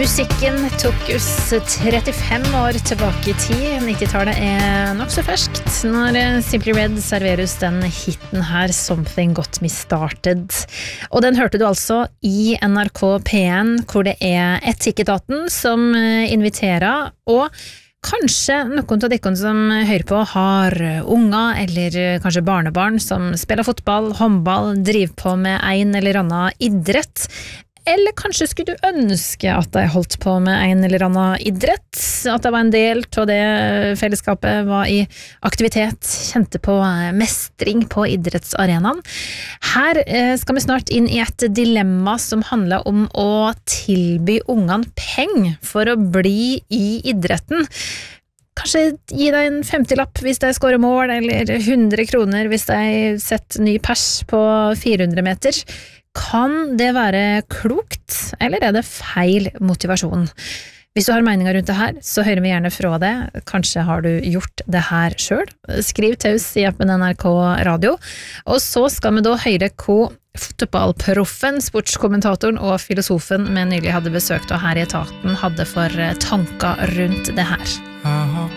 Musikken tok oss 35 år tilbake i tid. 90-tallet nok så ferskt når Simply Red serverer oss den hitten her, Something Got Me Started. Og den hørte du altså i NRK P1, hvor det et Ticketaten som inviterer, og kanskje noen av dere som hører på har unger eller kanskje barnebarn som spiller fotball, håndball, driver på med en eller annen idrett. Eller kanskje skulle du ønske at jeg holdt på med en eller annen idrett, at jeg var en del av det fellesskapet, var i aktivitet, kjente på mestring på idrettsarenaen. Her skal vi snart inn i et dilemma som handler om å tilby ungene penger for å bli i idretten. Kanskje gi deg en 50-lapp hvis de skårer mål, eller 100 kroner hvis de setter ny pers på 400 meter. Kan det være klokt, eller det feil motivasjon? Hvis du har meninger rundt det her, så hører vi gjerne fra det. Kanskje har du gjort det her selv. Skriv til oss i appen NRK Radio. Og så skal vi da høre hva fotballproffen, sportskommentatoren og filosofen vi nylig hadde besøkt og her i etaten hadde for tanker rundt det her.